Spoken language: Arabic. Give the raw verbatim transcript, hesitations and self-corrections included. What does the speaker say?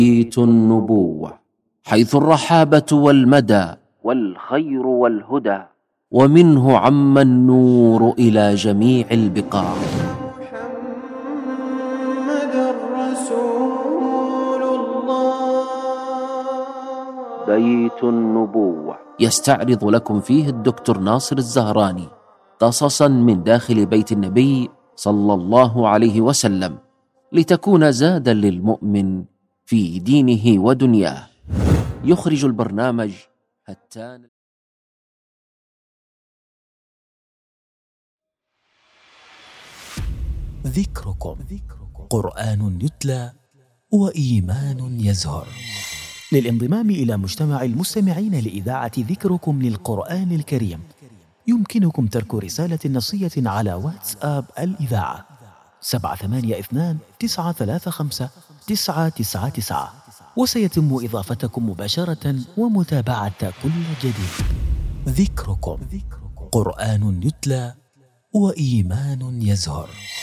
بيت النبوة، حيث الرحابة والمدى والخير والهدى، ومنه عم النور إلى جميع البقاع. محمد رسول الله. بيت النبوة يستعرض لكم فيه الدكتور ناصر الزهراني قصصا من داخل بيت النبي صلى الله عليه وسلم، لتكون زادا للمؤمن في دينه ودنياه. يخرج البرنامج هتان. ذكركم قرآن يتلى وإيمان يزهر. للانضمام إلى مجتمع المستمعين لإذاعة ذكركم للقرآن الكريم، يمكنكم ترك رسالة نصية على واتساب الإذاعة سبعة ثمانية اثنان تسعة ثلاثة خمسة تسعة تسعة تسعة، وسيتم إضافتكم مباشرة ومتابعة كل جديد. ذكركم قرآن يتلى وإيمان يزهر.